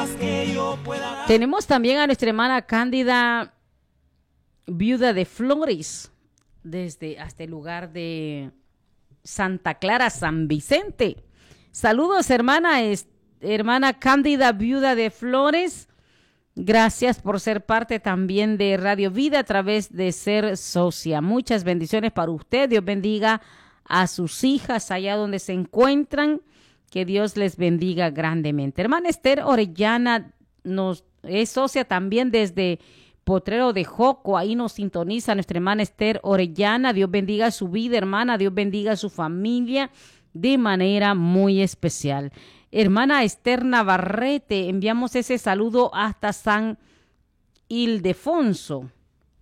Tenemos también a nuestra hermana Cándida, viuda de Flores, desde hasta el lugar de Santa Clara, San Vicente. Saludos, hermana Cándida, viuda de Flores. Gracias por ser parte también de Radio Vida a través de ser socia. Muchas bendiciones para usted. Dios bendiga a sus hijas allá donde se encuentran. Que Dios les bendiga grandemente. Hermana Esther Orellana nos es socia también desde Potrero de Joco. Ahí nos sintoniza nuestra hermana Esther Orellana. Dios bendiga su vida, hermana. Dios bendiga su familia de manera muy especial. Hermana Esther Navarrete, enviamos ese saludo hasta San Ildefonso.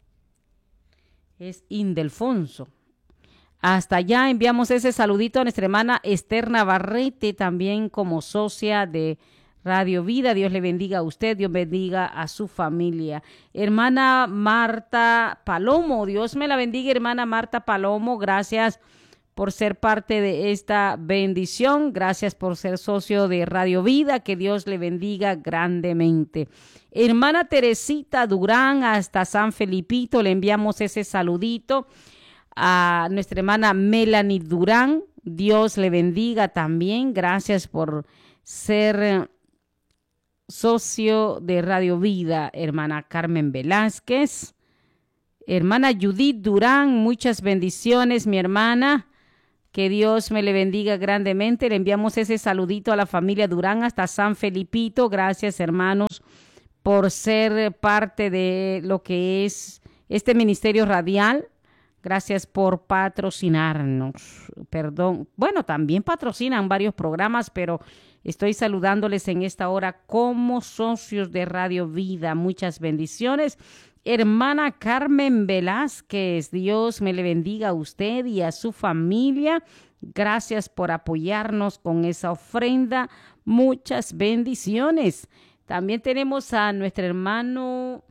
Es Ildefonso. Hasta allá enviamos ese saludito a nuestra hermana Esther Navarrete, también como socia de Radio Vida. Dios le bendiga a usted, Dios bendiga a su familia. Hermana Marta Palomo, Dios me la bendiga, hermana Marta Palomo. Gracias por ser parte de esta bendición. Gracias por ser socio de Radio Vida. Que Dios le bendiga grandemente. Hermana Teresita Durán, hasta San Felipito, le enviamos ese saludito. A nuestra hermana Melanie Durán, Dios le bendiga también. Gracias por ser socio de Radio Vida. Hermana Carmen Velázquez. Hermana Judith Durán, muchas bendiciones, mi hermana. Que Dios me le bendiga grandemente. Le enviamos ese saludito a la familia Durán hasta San Felipito. Gracias, hermanos, por ser parte de lo que es este ministerio radial. Gracias por patrocinarnos. Perdón. Bueno, también patrocinan varios programas, pero estoy saludándoles en esta hora como socios de Radio Vida. Muchas bendiciones. Hermana Carmen Velázquez, Dios me le bendiga a usted y a su familia. Gracias por apoyarnos con esa ofrenda. Muchas bendiciones. También tenemos a nuestro hermano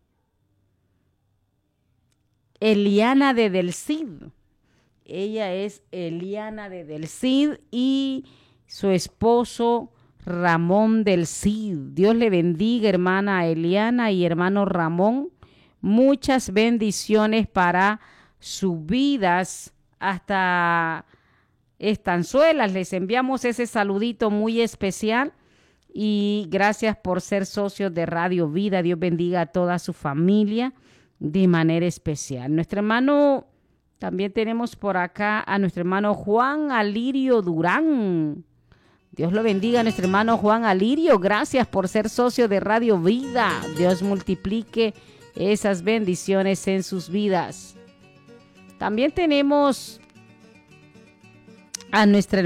Eliana de Del Cid. Ella es Eliana de Del Cid y su esposo Ramón Del Cid. Dios le bendiga, hermana Eliana y hermano Ramón. Muchas bendiciones para sus vidas hasta Estanzuelas. Les enviamos ese saludito muy especial y gracias por ser socios de Radio Vida. Dios bendiga a toda su familia de manera especial. Nuestro hermano, también tenemos por acá a nuestro hermano Juan Alirio Durán. Dios lo bendiga a nuestro hermano Juan Alirio. Gracias por ser socio de Radio Vida. Dios multiplique esas bendiciones en sus vidas. También tenemos a nuestra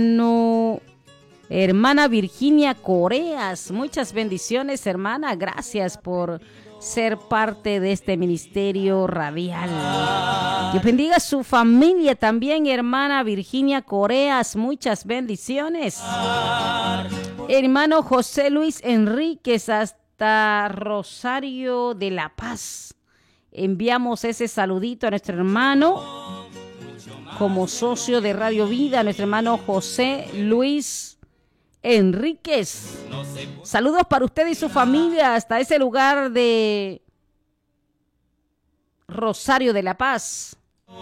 hermana Virginia Coreas. Muchas bendiciones, hermana. Gracias por ser parte de este ministerio radial. Dios bendiga a su familia también, hermana Virginia Coreas. Muchas bendiciones. Hermano José Luis Enríquez hasta Rosario de la Paz. Enviamos ese saludito a nuestro hermano como socio de Radio Vida, a nuestro hermano José Luis Enríquez. Saludos para usted y su familia hasta ese lugar de Rosario de la Paz.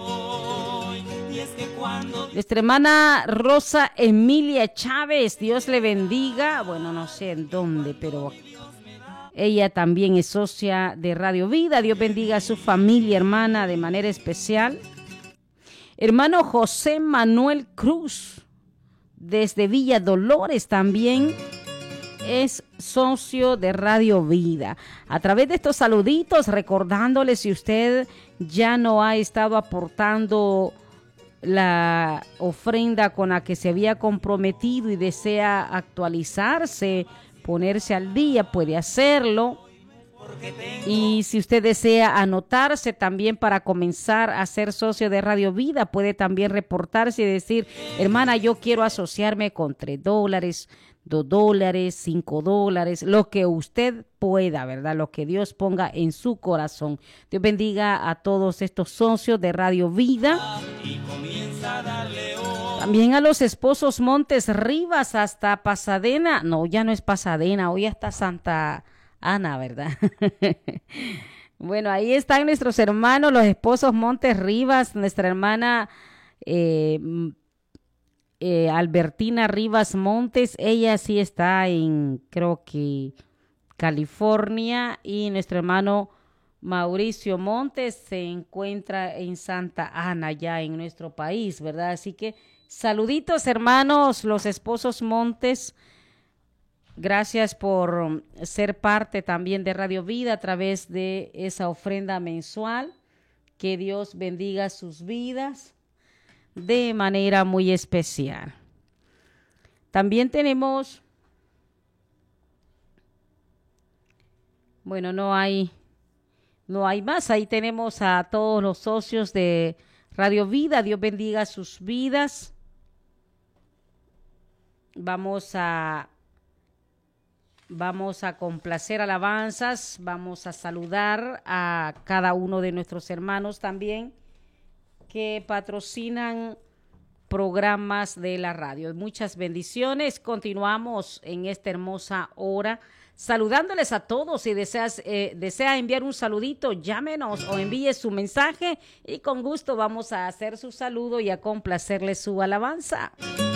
Nuestra hermana Rosa Emilia Chávez, Dios le bendiga. Bueno, no sé en dónde, pero ella también es socia de Radio Vida. Dios bendiga a su familia, hermana, de manera especial. Hermano José Manuel Cruz, desde Villa Dolores, también es socio de Radio Vida. A través de estos saluditos, recordándole, si usted ya no ha estado aportando la ofrenda con la que se había comprometido y desea actualizarse, ponerse al día, puede hacerlo. Y si usted desea anotarse también para comenzar a ser socio de Radio Vida, puede también reportarse y decir: hermana, yo quiero asociarme con $3, $2, $5, lo que usted pueda, ¿verdad? Lo que Dios ponga en su corazón. Dios bendiga a todos estos socios de Radio Vida. También a los esposos Montes Rivas hasta Pasadena. No, ya no es Pasadena, hoy hasta Santa Ana, ¿verdad? Bueno, ahí están nuestros hermanos, los esposos Montes Rivas, nuestra hermana Albertina Rivas Montes. Ella sí está en, creo que, California, y nuestro hermano Mauricio Montes se encuentra en Santa Ana, ya en nuestro país, ¿verdad? Así que saluditos, hermanos, los esposos Montes. Gracias por ser parte también de Radio Vida a través de esa ofrenda mensual. Que Dios bendiga sus vidas de manera muy especial. También tenemos, bueno, no hay más. Ahí tenemos a todos los socios de Radio Vida. Dios bendiga sus vidas. Vamos a complacer alabanzas, vamos a saludar a cada uno de nuestros hermanos también que patrocinan programas de la radio. Muchas bendiciones. Continuamos en esta hermosa hora saludándoles a todos. Si desea enviar un saludito, llámenos o envíe su mensaje y con gusto vamos a hacer su saludo y a complacerle su alabanza.